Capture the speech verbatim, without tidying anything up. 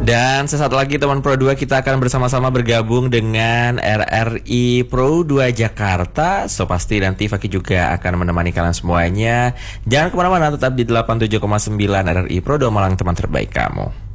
Dan sesaat lagi teman Pro dua kita akan bersama-sama bergabung dengan R R I Pro dua Jakarta. So pasti nanti Fakih juga akan menemani kalian semuanya. Jangan kemana-mana, tetap di delapan puluh tujuh koma sembilan R R I Pro dua Malang, teman terbaik kamu.